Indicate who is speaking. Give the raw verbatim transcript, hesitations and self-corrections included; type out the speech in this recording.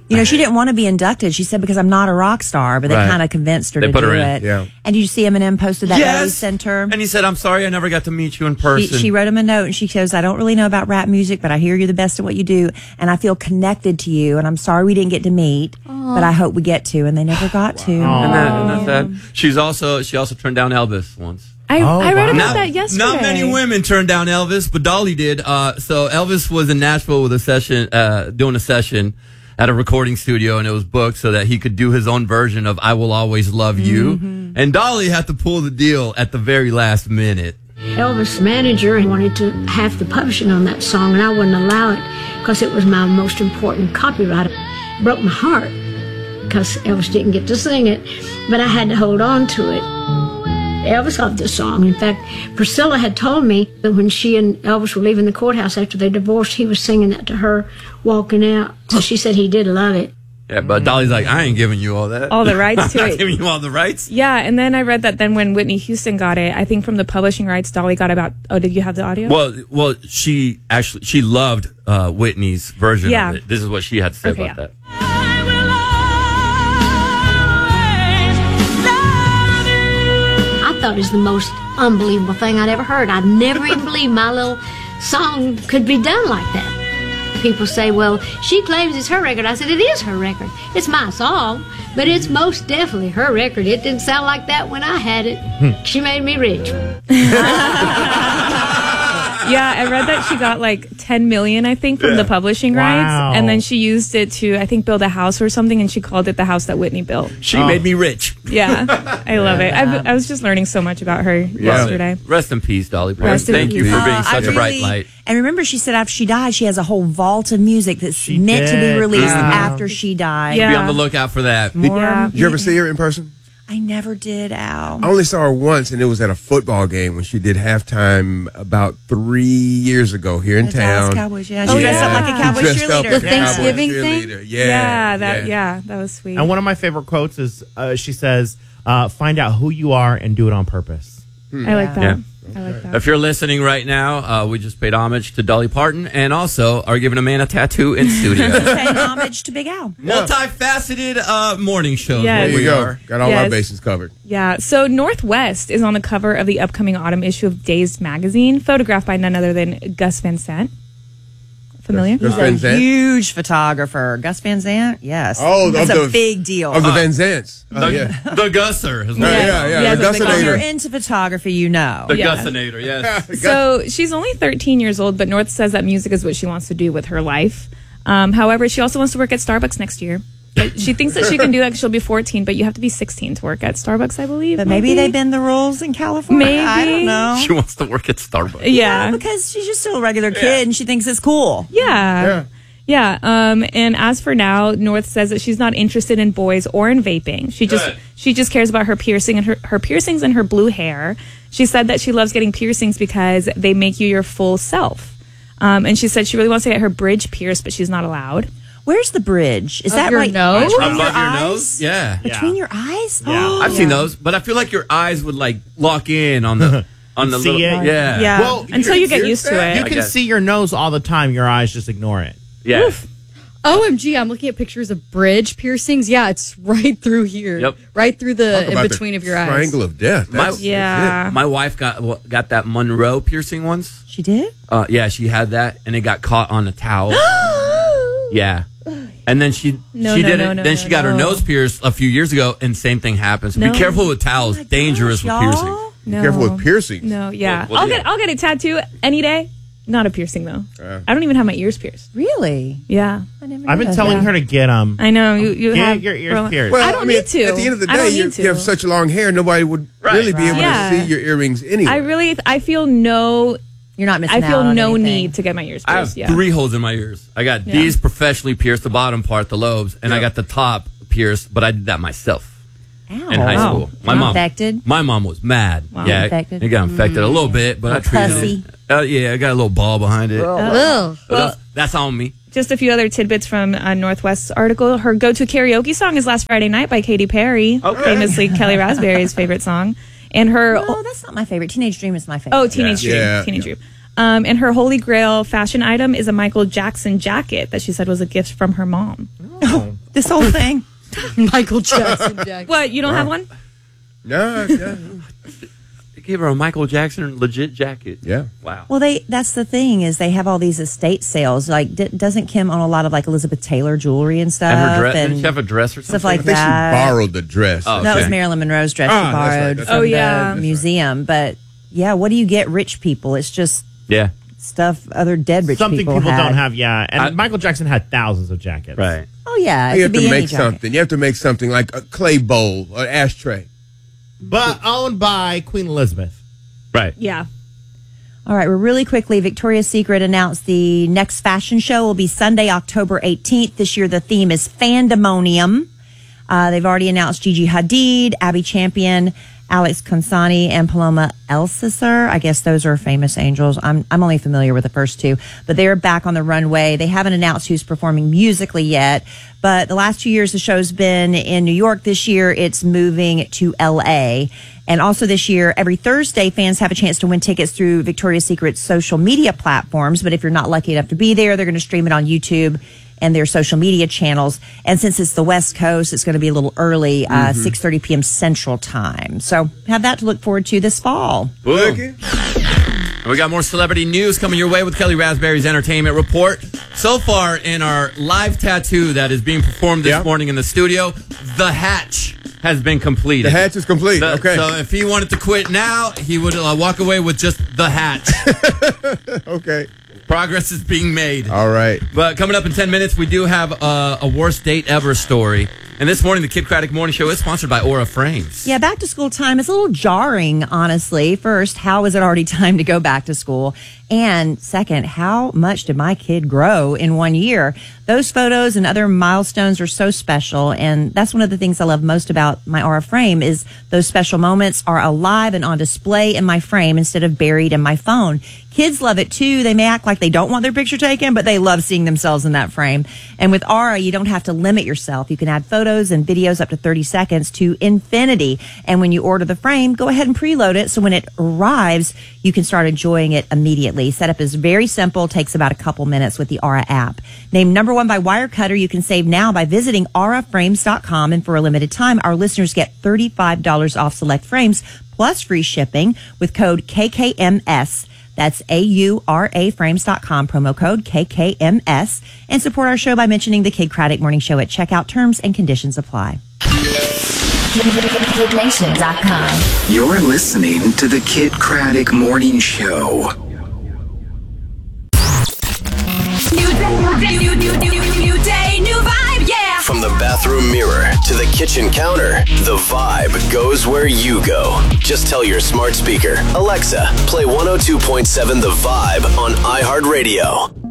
Speaker 1: You know, she didn't want to be inducted. She said, because I'm not a rock star, but they
Speaker 2: Right.
Speaker 1: kind of convinced her
Speaker 2: They
Speaker 1: to
Speaker 2: put
Speaker 1: do
Speaker 2: her in.
Speaker 1: it.
Speaker 3: Yeah.
Speaker 1: And did you see Eminem posted that
Speaker 2: Yes.
Speaker 1: Rose Center?
Speaker 2: And he said, I'm sorry I never got to meet you in
Speaker 1: She,
Speaker 2: person.
Speaker 1: she wrote him a note and she goes, I don't really know about rap music, but I hear you're the best at what you do. And I feel connected to you. And I'm sorry we didn't get to meet, but I hope we get to. And they never got to.
Speaker 2: and that, and that's that. She's also, she also turned down Elvis once.
Speaker 4: I,
Speaker 3: Oh,
Speaker 4: I read
Speaker 3: wow.
Speaker 4: about
Speaker 2: Not,
Speaker 4: that yesterday.
Speaker 2: not many women turned down Elvis, but Dolly did. Uh, so Elvis was in Nashville with a session, uh, doing a session at a recording studio, and it was booked so that he could do his own version of I Will Always Love You.
Speaker 1: Mm-hmm.
Speaker 2: And Dolly had to pull the deal at the very last minute.
Speaker 5: Elvis' manager wanted to have the publishing on that song, and I wouldn't allow it because it was my most important copyright. It broke my heart because Elvis didn't get to sing it, but I had to hold on to it. Elvis loved the song. In fact, Priscilla had told me that when she and Elvis were leaving the courthouse after they divorced, he was singing that to her walking out. So she said he did love it.
Speaker 2: Yeah, but Dolly's like, I ain't giving you all that.
Speaker 4: All the rights to
Speaker 2: I'm not
Speaker 4: it.
Speaker 2: giving you all the rights.
Speaker 4: Yeah, and then I read that then when Whitney Houston got it, I think from the publishing rights, Dolly got about. Oh, did you have the audio?
Speaker 2: Well, well, she actually she loved uh, Whitney's version
Speaker 4: Yeah.
Speaker 2: of it. This is what she had to say
Speaker 4: Okay,
Speaker 2: about
Speaker 4: yeah.
Speaker 2: that.
Speaker 5: I thought it was the most unbelievable thing I'd ever heard. I'd never even believed my little song could be done like that. People say, well, she claims it's her record. I said, it is her record. It's my song, but it's most definitely her record. It didn't sound like that when I had it. She made me rich.
Speaker 4: Yeah, I read that she got like ten million, I think, from the publishing
Speaker 3: Wow.
Speaker 4: rights, and then she used it to, I think, build a house or something, and she called it the house that Whitney built.
Speaker 2: She made me rich.
Speaker 4: Yeah, I love it. I, I was just learning so much about her yesterday.
Speaker 2: Rest in peace, Dolly Parton.
Speaker 4: Rest in
Speaker 2: Thank you
Speaker 4: peace.
Speaker 2: for being
Speaker 1: Uh,
Speaker 2: such
Speaker 1: I
Speaker 2: a bright
Speaker 1: really-
Speaker 2: light.
Speaker 1: And remember, she said after she died, she has a whole vault of music that's
Speaker 3: She
Speaker 1: meant to be
Speaker 3: did.
Speaker 1: released
Speaker 3: Yeah.
Speaker 1: after she died.
Speaker 4: Yeah.
Speaker 2: Be on the lookout for that.
Speaker 1: More
Speaker 4: Yeah.
Speaker 3: Did you ever see her in person?
Speaker 1: I never did, Al.
Speaker 3: I only saw her once, and it was at a football game when she did halftime about three years ago here in
Speaker 1: The Dallas
Speaker 3: town.
Speaker 1: Cowboys, yeah. She
Speaker 4: Oh,
Speaker 1: dressed
Speaker 4: yeah.
Speaker 1: up like a
Speaker 3: She
Speaker 1: Cowboys
Speaker 3: dressed up
Speaker 1: cheerleader.
Speaker 3: like a
Speaker 6: The Thanksgiving
Speaker 3: Cowboys
Speaker 6: thing?
Speaker 3: cheerleader. Yeah,
Speaker 4: Yeah, that yeah, that was sweet.
Speaker 6: And one of my favorite quotes is uh, she says, uh, find out who you are and do it on purpose.
Speaker 4: I like that.
Speaker 2: Yeah.
Speaker 4: I like that.
Speaker 2: If you're listening right now, uh, we just paid homage to Dolly Parton and also are giving a man a tattoo in studio.
Speaker 1: Paying homage to Big Al.
Speaker 2: Multifaceted uh, morning show. is
Speaker 4: Yes.
Speaker 2: what
Speaker 3: There you
Speaker 2: we
Speaker 3: go.
Speaker 2: are.
Speaker 3: Got all
Speaker 4: Yes.
Speaker 3: our bases covered.
Speaker 4: Yeah. So Northwest is on the cover of the upcoming autumn issue of Dazed magazine, photographed by none other than Gus Van Sant. Familiar?
Speaker 3: Gus
Speaker 1: He's
Speaker 3: Van
Speaker 1: a
Speaker 3: Zandt?
Speaker 1: huge photographer. Gus Van Zandt? Yes.
Speaker 3: Oh,
Speaker 1: That's
Speaker 3: of
Speaker 1: a
Speaker 3: the-
Speaker 1: big deal.
Speaker 3: Of the Van Zants.
Speaker 2: The,
Speaker 3: Oh, yeah.
Speaker 2: the Gusser. Is
Speaker 3: Yeah,
Speaker 2: what
Speaker 3: yeah,
Speaker 2: it's
Speaker 3: yeah.
Speaker 2: called.
Speaker 4: Yeah,
Speaker 3: the
Speaker 4: that's what they
Speaker 1: if you're
Speaker 3: Gussinator.
Speaker 1: into photography, you know.
Speaker 2: The
Speaker 4: Yeah.
Speaker 2: Gussinator, yes.
Speaker 4: So she's only thirteen years old, but North says that music is what she wants to do with her life. Um, however, she also wants to work at Starbucks next year. But she thinks that she can do that because she'll be fourteen, but you have to be sixteen to work at Starbucks, I believe.
Speaker 1: But maybe they bend the rules in California.
Speaker 4: Maybe.
Speaker 1: I don't know.
Speaker 2: She wants to work at Starbucks.
Speaker 4: Yeah.
Speaker 1: Because she's just still a regular kid and she thinks it's cool.
Speaker 4: Yeah. Yeah. Um, and as for now, North says that she's not interested in boys or in vaping. She just
Speaker 2: Good.
Speaker 4: she just cares about her piercing and her, her piercings and her blue hair. She said that she loves getting piercings because they make you your full self. Um, and she said she really wants to get her bridge pierced, but she's not allowed.
Speaker 1: Where's the bridge? Is
Speaker 6: Of
Speaker 1: that
Speaker 6: your
Speaker 1: right
Speaker 6: nose?
Speaker 1: between
Speaker 2: Above your
Speaker 1: eyes?
Speaker 2: nose? Yeah.
Speaker 1: Between your eyes?
Speaker 6: Yeah.
Speaker 1: Oh.
Speaker 2: I've seen those, but I feel like your eyes would like lock in on the on the
Speaker 6: See
Speaker 2: little
Speaker 6: it?
Speaker 2: yeah.
Speaker 4: Yeah.
Speaker 6: Well,
Speaker 4: until you get used to
Speaker 6: You
Speaker 4: it.
Speaker 2: I
Speaker 6: can
Speaker 2: guess.
Speaker 6: see your nose all the time. Your eyes just ignore it.
Speaker 2: Yeah.
Speaker 6: Oh,
Speaker 7: O M G, I'm looking at pictures of bridge piercings. Yeah, it's right through here.
Speaker 2: Yep.
Speaker 7: Right through the
Speaker 3: Talk
Speaker 7: in
Speaker 3: about the
Speaker 7: between of your eyes.
Speaker 3: Triangle of death.
Speaker 2: My-
Speaker 3: That's,
Speaker 4: Yeah.
Speaker 2: My wife got well, got that Monroe piercing once.
Speaker 1: She did?
Speaker 2: Uh, yeah, she had that, and it got caught on a towel. Yeah, and then she
Speaker 4: No,
Speaker 2: she
Speaker 4: no,
Speaker 2: did
Speaker 4: no,
Speaker 2: it.
Speaker 4: no,
Speaker 2: then
Speaker 4: no,
Speaker 2: she got her
Speaker 4: no.
Speaker 2: nose pierced a few years ago, and same thing happens.
Speaker 4: No.
Speaker 2: Be careful with towels;
Speaker 1: Oh my
Speaker 2: dangerous
Speaker 1: gosh,
Speaker 2: with
Speaker 1: y'all.
Speaker 2: piercing.
Speaker 4: No.
Speaker 3: Careful with piercings.
Speaker 4: No, yeah.
Speaker 2: Well, well,
Speaker 4: I'll
Speaker 2: yeah.
Speaker 4: get I'll get a tattoo any day. Not a piercing though.
Speaker 3: Uh.
Speaker 4: I don't even have my ears pierced.
Speaker 1: Really?
Speaker 4: Yeah.
Speaker 1: I never
Speaker 6: I've been
Speaker 1: knew
Speaker 6: telling
Speaker 1: that.
Speaker 6: her to get um.
Speaker 4: I know you you
Speaker 6: Get
Speaker 4: have
Speaker 6: your ears
Speaker 4: well,
Speaker 6: pierced.
Speaker 3: Well,
Speaker 4: I don't
Speaker 3: mean,
Speaker 4: need to.
Speaker 3: At the end of the
Speaker 4: I don't
Speaker 3: day, you,
Speaker 4: need to.
Speaker 3: you have such long hair, nobody would
Speaker 2: Right.
Speaker 3: really be able
Speaker 4: Yeah.
Speaker 3: to see your earrings anyway.
Speaker 4: I really I feel no
Speaker 1: You're not missing
Speaker 4: I
Speaker 1: out
Speaker 4: feel
Speaker 1: on
Speaker 4: no
Speaker 1: anything.
Speaker 4: need to get my ears
Speaker 2: I have
Speaker 4: pierced. Yeah.
Speaker 2: three holes in my ears. I got
Speaker 4: Yeah.
Speaker 2: these professionally pierced, the bottom part, the lobes, and I
Speaker 3: Yeah.
Speaker 2: got the top pierced, but I did that myself
Speaker 1: Ow.
Speaker 2: in high
Speaker 4: Wow.
Speaker 2: school. My
Speaker 1: Not
Speaker 2: mom,
Speaker 1: infected?
Speaker 2: my mom was mad.
Speaker 4: Wow.
Speaker 2: Yeah,
Speaker 1: Infected?
Speaker 2: it got infected a little bit, but I
Speaker 1: Little
Speaker 2: treated
Speaker 1: pussy.
Speaker 2: it. Uh, yeah, I got a little ball behind it.
Speaker 7: Ugh.
Speaker 2: But that's, that's on me.
Speaker 4: Just a few other tidbits from uh, Northwest's article. Her go-to karaoke song is "Last Friday Night" by Katy Perry,
Speaker 2: Okay.
Speaker 4: famously Kelly Raspberry's favorite song. And her
Speaker 1: No, that's not my favorite. Teenage Dream is my favorite.
Speaker 4: oh, Teenage
Speaker 3: Yeah.
Speaker 4: Dream,
Speaker 3: Yeah.
Speaker 4: Teenage Dream. Um, and her holy grail fashion item is a Michael Jackson jacket that she said was a gift from her mom.
Speaker 6: Oh.
Speaker 1: This whole thing.
Speaker 7: Michael Jackson jacket.
Speaker 4: What, you don't
Speaker 3: Wow.
Speaker 4: have one?
Speaker 3: No, no.
Speaker 2: They gave her a Michael Jackson legit jacket.
Speaker 3: Yeah.
Speaker 2: Wow.
Speaker 1: Well, they that's the thing is they have all these estate sales. Like, d- doesn't Kim own a lot of like Elizabeth Taylor jewelry and stuff?
Speaker 2: And her dress.
Speaker 1: and
Speaker 2: Didn't she have a dress or something?
Speaker 1: stuff like
Speaker 3: I think
Speaker 1: that.
Speaker 3: she borrowed the dress.
Speaker 2: Oh,
Speaker 1: That was
Speaker 2: okay.
Speaker 1: Marilyn Monroe's dress
Speaker 3: Ah,
Speaker 1: she
Speaker 3: that's right,
Speaker 1: borrowed
Speaker 3: that's
Speaker 1: from
Speaker 4: right. Oh, yeah.
Speaker 1: the
Speaker 4: That's
Speaker 1: museum. But yeah, what do you get rich people? It's just
Speaker 2: Yeah.
Speaker 1: stuff other dead rich
Speaker 6: Something
Speaker 1: people,
Speaker 6: people,
Speaker 1: had.
Speaker 6: don't have, yeah. And
Speaker 2: I-
Speaker 6: Michael Jackson had thousands of jackets.
Speaker 2: Right.
Speaker 1: Oh yeah, it
Speaker 3: You
Speaker 1: could
Speaker 3: have
Speaker 1: be
Speaker 3: to
Speaker 1: any
Speaker 3: make
Speaker 1: jacket.
Speaker 3: something. You have to make something like a clay bowl, an ashtray.
Speaker 6: But owned by Queen Elizabeth.
Speaker 2: Right.
Speaker 4: Yeah.
Speaker 1: All right, well, really quickly, Victoria's Secret announced the next fashion show will be Sunday, October eighteenth. This year, the theme is Fandemonium. Uh, they've already announced Gigi Hadid, Abby Champion, Alex Consani, and Paloma Elsesser. I guess those are famous angels. I'm I'm only familiar with the first two, but they're back on the runway. They haven't announced who's performing musically yet, but the last two years the show's been in New York. This year it's moving to L A. And also this year, every Thursday, fans have a chance to win tickets through Victoria's Secret's social media platforms. But if you're not lucky enough to be there, they're going to stream it on YouTube and their social media channels. And since it's the West Coast, it's going to be a little early, uh, six thirty p.m. Central Time. So have that to look forward to this fall.
Speaker 2: Boom. We got more celebrity news coming your way with Kelly Raspberry's Entertainment Report. So far in our live tattoo that is being performed this
Speaker 3: Yeah.
Speaker 2: morning in the studio, the hatch has been completed.
Speaker 3: The hatch is complete.
Speaker 2: The-
Speaker 3: okay.
Speaker 2: So if he wanted to quit now, he would uh, walk away with just the hatch.
Speaker 3: Okay.
Speaker 2: Progress is being made.
Speaker 3: All right.
Speaker 2: But coming up in ten minutes, we do have uh, a worst date ever story. And this morning, the Kid Craddock Morning Show is sponsored by Aura Frames.
Speaker 1: Yeah, back to school time is a little jarring, honestly. First, how is it already time to go back to school? And second, how much did my kid grow in one year? Those photos and other milestones are so special. And that's one of the things I love most about my Aura frame is those special moments are alive and on display in my frame instead of buried in my phone. Kids love it too. They may act like they don't want their picture taken, but they love seeing themselves in that frame. And with Aura, you don't have to limit yourself. You can add photos and videos up to thirty seconds to infinity. And when you order the frame, go ahead and preload it. So when it arrives, you can start enjoying it immediately. Setup is very simple, takes about a couple minutes with the Aura app. Named number one by Wirecutter, you can save now by visiting aura frames dot com. And for a limited time, our listeners get thirty-five dollars off select frames plus free shipping with code K K M S. That's A U R A frames dot com, promo code K K M S, and support our show by mentioning the Kid Craddock Morning Show at checkout. Terms and conditions apply.
Speaker 8: Kid Nation dot com.
Speaker 9: You're listening to the Kid Craddock Morning Show.
Speaker 8: New day, new, new, new, new, new day, new vibe, yeah.
Speaker 10: From the bathroom mirror to the kitchen counter, the vibe goes where you go. Just tell your smart speaker, Alexa, play one oh two point seven The Vibe on iHeartRadio.